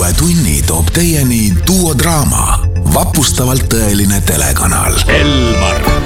uue tunni toob teieni Duo Draama, vapustavalt tõeline telekanal. Elmar.